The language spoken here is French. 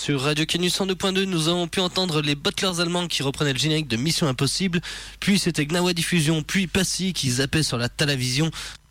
Sur Radio Canu 102.2, nous avons pu entendre les Butlers allemands qui reprenaient le générique de Mission Impossible. Puis c'était Gnawa Diffusion, puis Passy qui zappait sur la Talavision.